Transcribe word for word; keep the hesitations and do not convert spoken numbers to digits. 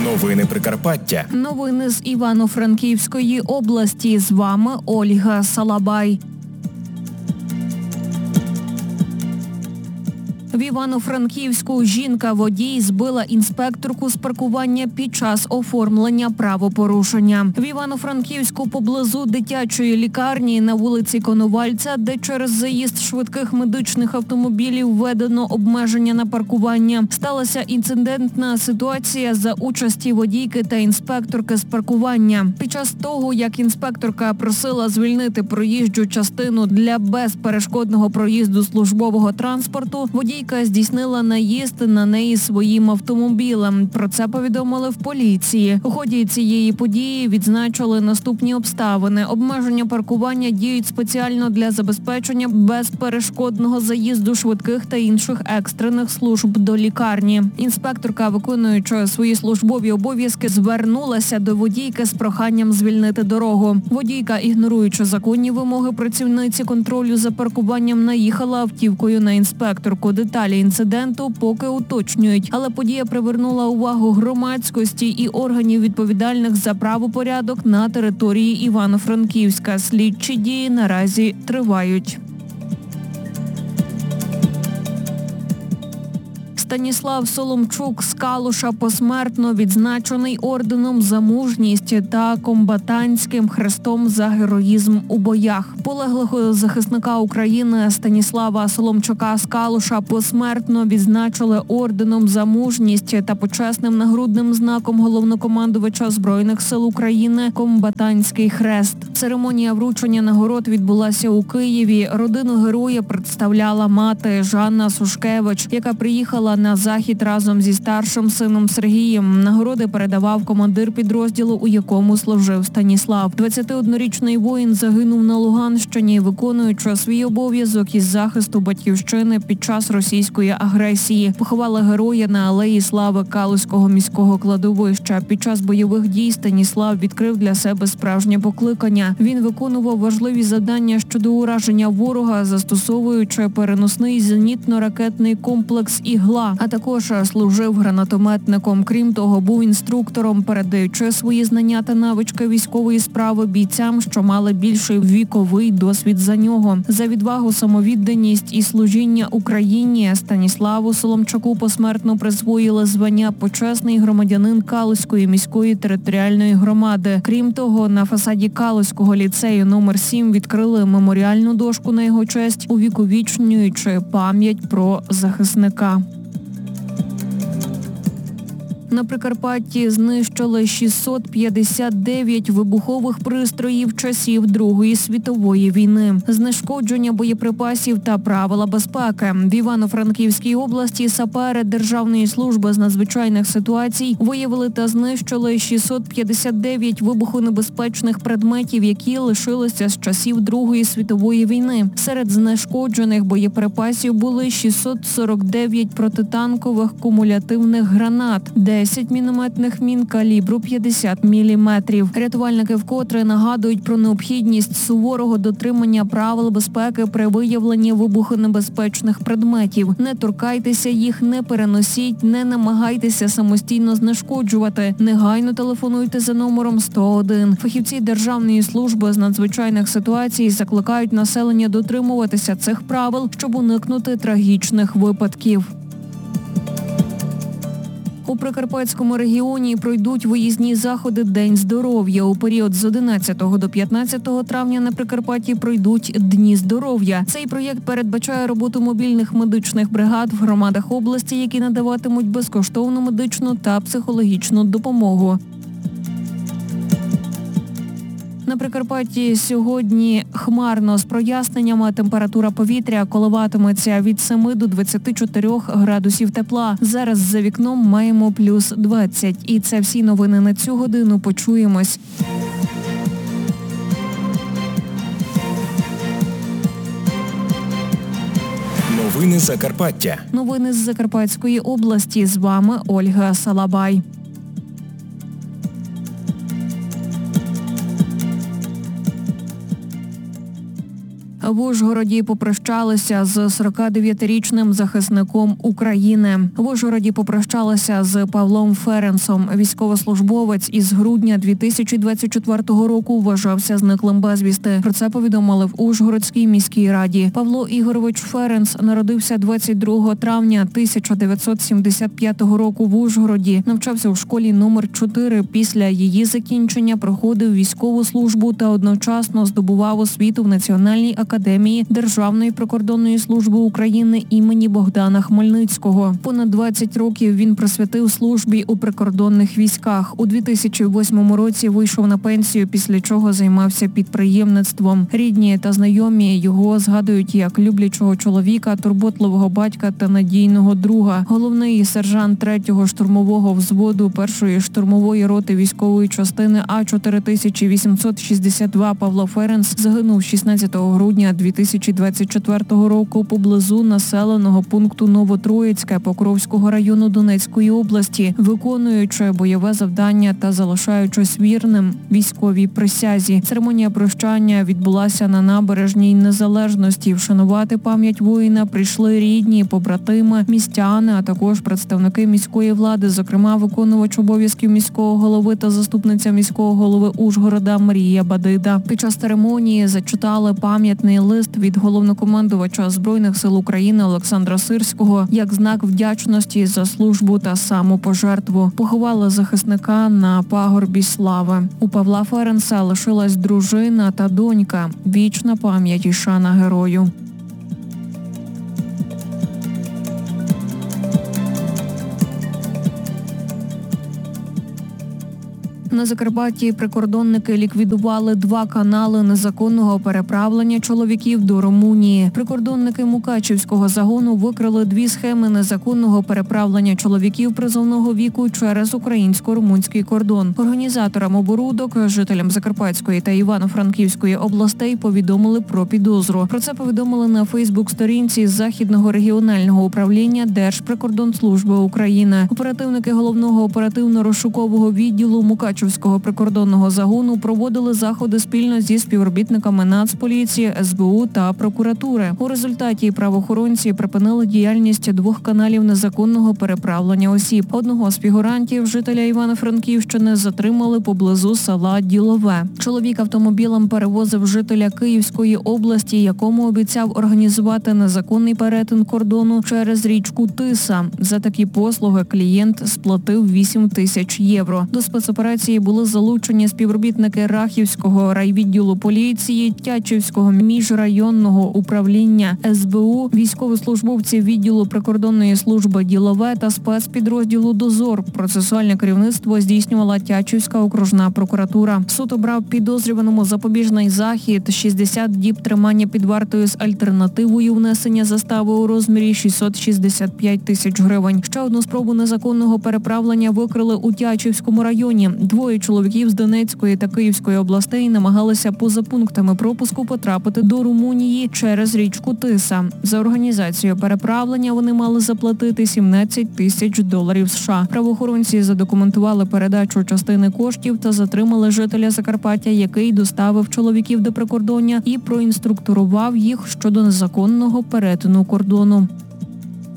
Новини Прикарпаття. Новини з Івано-Франківської області. З вами Ольга Салабай. В Івано-Франківську жінка-водій збила інспекторку з паркування під час оформлення правопорушення. В Івано-Франківську поблизу дитячої лікарні на вулиці Коновальця, де через заїзд швидких медичних автомобілів введено обмеження на паркування, сталася інцидентна ситуація за участі водійки та інспекторки з паркування. Під час того, як інспекторка просила звільнити проїжджу частину для безперешкодного проїзду службового транспорту, водій здійснила наїзд на неї своїм автомобілем. Про це повідомили в поліції. У ході цієї події відзначили наступні обставини. Обмеження паркування діють спеціально для забезпечення безперешкодного заїзду швидких та інших екстрених служб до лікарні. Інспекторка, виконуючи свої службові обов'язки, звернулася до водійки з проханням звільнити дорогу. Водійка, ігноруючи законні вимоги працівниці контролю за паркуванням, наїхала автівкою на інспекторку. Деталі інциденту поки уточнюють, але подія привернула увагу громадськості і органів, відповідальних за правопорядок на території Івано-Франківська. Слідчі дії наразі тривають. Станіслав Соломчук з Калуша посмертно відзначений орденом за мужність та комбатантським хрестом за героїзм у боях. Полеглого захисника України Станіслава Соломчука з Калуша посмертно відзначили орденом за мужність та почесним нагрудним знаком головнокомандувача Збройних сил України комбатантський хрест. Церемонія вручення нагород відбулася у Києві. Родину героя представляла мати Жанна Сушкевич, яка приїхала на захід разом зі старшим сином Сергієм. Нагороди передавав командир підрозділу, у якому служив Станіслав. двадцятиоднорічний воїн загинув на Луганщині, виконуючи свій обов'язок із захисту батьківщини під час російської агресії. Поховали героя на Алеї Слави Калузького міського кладовища. Під час бойових дій Станіслав відкрив для себе справжнє покликання. Він виконував важливі завдання щодо ураження ворога, застосовуючи переносний зенітно-ракетний комплекс «Ігла», а також служив гранатометником. Крім того, був інструктором, передаючи свої знання та навички військової справи бійцям, що мали більший віковий досвід за нього. За відвагу, самовідданість і служіння Україні Станіславу Соломчуку посмертно присвоїли звання «Почесний громадянин Калузької міської територіальної громади». Крім того, на фасаді Калузького ліцею номер сім відкрили меморіальну дошку на його честь, увіковічнюючи пам'ять про захисника. На Прикарпатті знищили шістсот п'ятдесят дев'ять вибухових пристроїв часів Другої світової війни. Знешкодження боєприпасів та правила безпеки. В Івано-Франківській області сапери Державної служби з надзвичайних ситуацій виявили та знищили шістсот п'ятдесят дев'ять вибухонебезпечних предметів, які лишилися з часів Другої світової війни. Серед знешкоджених боєприпасів були шістсот сорок дев'ять протитанкових кумулятивних гранат, десять мінометних мін калібру п'ятдесят міліметрів. Рятувальники вкотре нагадують про необхідність суворого дотримання правил безпеки при виявленні вибухонебезпечних предметів. Не торкайтеся їх, не переносіть, не намагайтеся самостійно знешкоджувати. Негайно телефонуйте за номером сто один. Фахівці Державної служби з надзвичайних ситуацій закликають населення дотримуватися цих правил, щоб уникнути трагічних випадків. У Прикарпатському регіоні пройдуть виїзні заходи «День здоров'я». У період з одинадцятого до п'ятнадцятого травня на Прикарпатті пройдуть «Дні здоров'я». Цей проєкт передбачає роботу мобільних медичних бригад в громадах області, які надаватимуть безкоштовну медичну та психологічну допомогу. На Прикарпатті сьогодні хмарно з проясненнями. Температура повітря коливатиметься від семи до двадцяти чотирьох градусів тепла. Зараз за вікном маємо плюс двадцять. І це всі новини на цю годину. Почуємось. Новини Закарпаття. Новини з Закарпатської області. З вами Ольга Салабай. В Ужгороді попрощалися з сорокадев'ятирічним захисником України. В Ужгороді попрощалися з Павлом Ференсом. Військовослужбовець із грудня дві тисячі двадцять четвертого року вважався зниклим безвісти. Про це повідомили в Ужгородській міській раді. Павло Ігорович Ференс народився двадцять другого травня тисяча дев'ятсот сімдесят п'ятого року в Ужгороді. Навчався у школі номер чотири. Після її закінчення проходив військову службу та одночасно здобував освіту в Національній академії Державної прикордонної служби України імені Богдана Хмельницького. Понад двадцять років він присвятив службі у прикордонних військах. У дві тисячі восьмому році вийшов на пенсію, після чого займався підприємництвом. Рідні та знайомі його згадують як люблячого чоловіка, турботливого батька та надійного друга. Головний сержант третього штурмового взводу першої штурмової роти військової частини А чотири тисячі вісімсот шістдесят два Павло Ференс загинув шістнадцятого грудня дві тисячі двадцять четвертого року поблизу населеного пункту Новотроїцьке Покровського району Донецької області, виконуючи бойове завдання та залишаючись вірним військовій присязі. Церемонія прощання відбулася на набережній Незалежності. Вшанувати пам'ять воїна прийшли рідні, побратими, містяни, а також представники міської влади, зокрема виконувач обов'язків міського голови та заступниця міського голови Ужгорода Марія Бадида. Під час церемонії зачитали пам'ятний лист від головнокомандувача Збройних сил України Олександра Сирського як знак вдячності за службу та самопожертву. Поховали захисника на пагорбі слави. У Павла Ференса лишилась дружина та донька. Вічна пам'ять і шана герою. На Закарпатті прикордонники ліквідували два канали незаконного переправлення чоловіків до Румунії. Прикордонники Мукачівського загону викрили дві схеми незаконного переправлення чоловіків призовного віку через українсько-румунський кордон. Організаторам оборудок, жителям Закарпатської та Івано-Франківської областей повідомили про підозру. Про це повідомили на Фейсбук-сторінці Західного регіонального управління Держприкордонслужби України. Оперативники головного оперативно-розшукового відділу Мукачівського Мукачівського прикордонного загону проводили заходи спільно зі співробітниками Нацполіції, ес бе у та прокуратури. У результаті правоохоронці припинили діяльність двох каналів незаконного переправлення осіб. Одного з фігурантів, жителя Івано-Франківщини, затримали поблизу села Ділове. Чоловік автомобілем перевозив жителя Київської області, якому обіцяв організувати незаконний перетин кордону через річку Тиса. За такі послуги клієнт сплатив вісім тисяч євро. До спецоперації були залучені співробітники Рахівського райвідділу поліції, Тячівського міжрайонного управління ес бе у, військовослужбовці відділу прикордонної служби Ділове та спецпідрозділу «Дозор». Процесуальне керівництво здійснювала Тячівська окружна прокуратура. Суд обрав підозрюваному запобіжний захід – шістдесят діб тримання під вартою з альтернативою внесення застави у розмірі шістсот шістдесят п'ять тисяч гривень. Ще одну спробу незаконного переправлення викрили у Тячівському районі. Двоє чоловіків з Донецької та Київської областей намагалися поза пунктами пропуску потрапити до Румунії через річку Тиса. За організацію переправлення вони мали заплатити сімнадцять тисяч доларів США. Правоохоронці задокументували передачу частини коштів та затримали жителя Закарпаття, який доставив чоловіків до прикордоння і проінструктурував їх щодо незаконного перетину кордону.